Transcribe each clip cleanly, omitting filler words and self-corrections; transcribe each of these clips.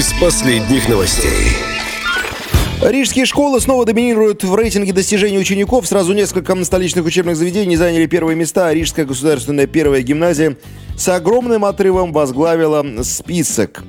из последних новостей. Рижские школы снова доминируют в рейтинге достижений учеников. Сразу несколько столичных учебных заведений заняли первые места. Рижская государственная первая гимназия с огромным отрывом возглавила список.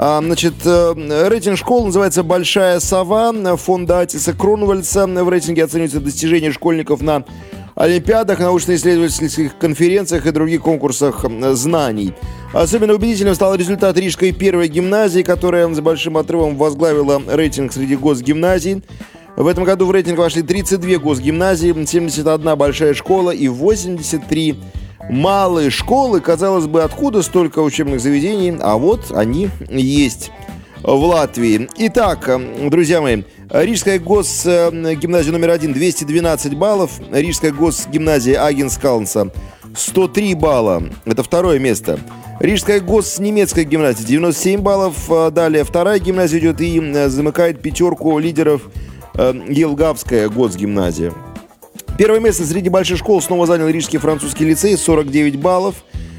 Рейтинг школ называется «Большая сова» фонда Атиса Кронвальца. В рейтинге оцениваются достижения школьников на олимпиадах, научно-исследовательских конференциях и других конкурсах знаний. Особенно убедительным стал результат Рижской первой гимназии, которая с большим отрывом возглавила рейтинг среди госгимназий. В этом году в рейтинг вошли 32 госгимназии, 71 большая школа и 83 малые школы. Казалось бы, откуда столько учебных заведений? А вот они есть в Латвии. Итак, друзья мои, Рижская госгимназия номер 1 212 баллов, Рижская госгимназия Агенскалнса 103 балла, это второе место. Рижская госнемецкая гимназия 97 баллов, далее вторая гимназия идет и замыкает пятерку лидеров Елгавская госгимназия. Первое место среди больших школ снова занял Рижский французский лицей 49 баллов.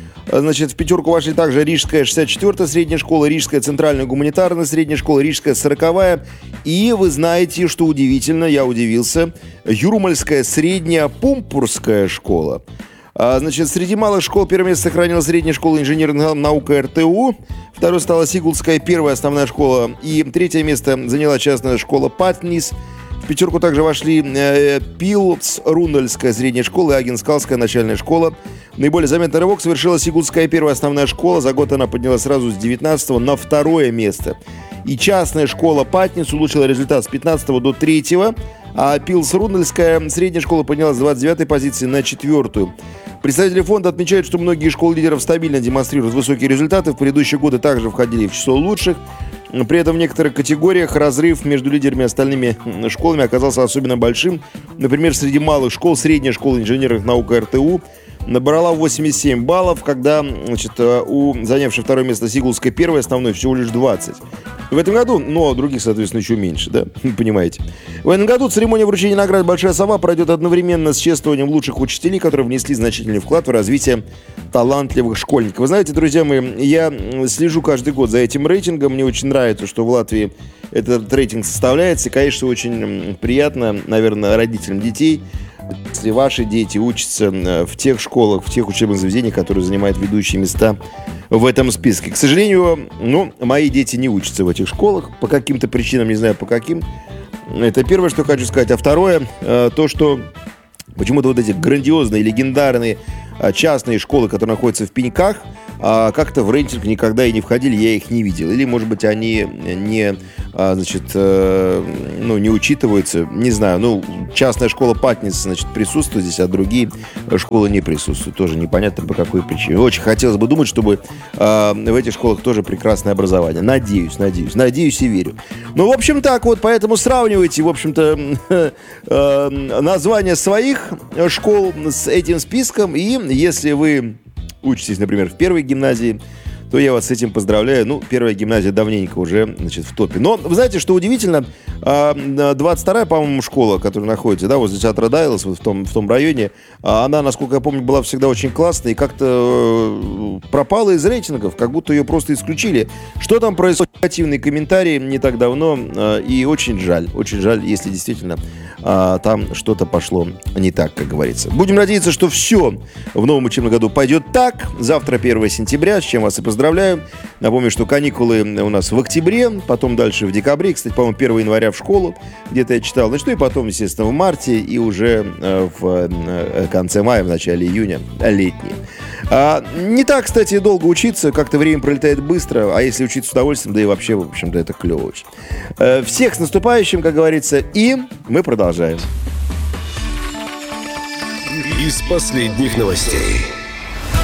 В пятерку вошли также Рижская 64-я средняя школа, Рижская центральная гуманитарная средняя школа, Рижская 40-я. И вы знаете, что удивительно, я удивился, Юрмальская средняя Пумпурская школа. Среди малых школ первое место сохранила средняя школа инженерных наук РТУ, второе стала Сигулдская первая основная школа, и третье место заняла частная школа Патнис. В пятерку также вошли Пилсрундальская средняя школа и Агенскалская начальная школа. Наиболее заметный рывок совершила Сигулдская первая основная школа. За год она поднялась сразу с 19 на второе место. И частная школа Патнис улучшила результат с 15 до 3, а Пилсрундальская средняя школа поднялась с 29 позиции на 4. Представители фонда отмечают, что многие школы лидеров стабильно демонстрируют высокие результаты. В предыдущие годы также входили в число лучших. При этом в некоторых категориях разрыв между лидерами и остальными школами оказался особенно большим. Например, среди малых школ средняя школа инженерных наук РТУ набрала 87 баллов, когда у занявшей второе место Сигулдской первой основной всего лишь 20. В этом году, но других, соответственно, еще меньше, да, понимаете. В этом году церемония вручения наград «Большая сова» пройдет одновременно с чествованием лучших учителей, которые внесли значительный вклад в развитие талантливых школьников. Вы знаете, друзья мои, я слежу каждый год за этим рейтингом. Мне очень нравится, что в Латвии этот рейтинг составляется. И, конечно, очень приятно, наверное, родителям детей, если ваши дети учатся в тех школах, в тех учебных заведениях, которые занимают ведущие места в этом списке. К сожалению, мои дети не учатся в этих школах по каким-то причинам, не знаю по каким. Это первое, что хочу сказать. А второе, то, что почему-то вот эти грандиозные, легендарные частные школы, которые находятся в Пеньках, как-то в рейтинг никогда и не входили, я их не видел. Или, может быть, они не учитываются, не знаю. Частная школа Патнис, присутствует здесь, а другие школы не присутствуют. Тоже непонятно по какой причине. Очень хотелось бы думать, чтобы в этих школах тоже прекрасное образование. Надеюсь и верю. В общем, так вот, поэтому сравнивайте, в общем-то, названия своих школ с этим списком, и если вы учитесь, например, в первой гимназии, то я вас с этим поздравляю. Первая гимназия давненько уже, в топе. Но, вы знаете, что удивительно, 22-я, по-моему, школа, которая находится, возле театра Дайлас, в том районе, она, насколько я помню, была всегда очень классная и как-то пропала из рейтингов, как будто ее просто исключили. Что там происходит? Негативные комментарии не так давно, и очень жаль, если действительно там что-то пошло не так, как говорится. Будем надеяться, что все в новом учебном году пойдет так. Завтра 1 сентября, с чем вас и поздравляю. Напомню, что каникулы у нас в октябре, потом дальше в декабре, кстати, по-моему, 1 января в школу, где-то я читал, и потом, естественно, в марте и уже в конце мая, в начале июня летние. Не так, кстати, долго учиться, как-то время пролетает быстро, а если учиться с удовольствием, да и вообще, в общем-то, это клево очень. Всех с наступающим, как говорится, и мы продолжаем. Из последних новостей.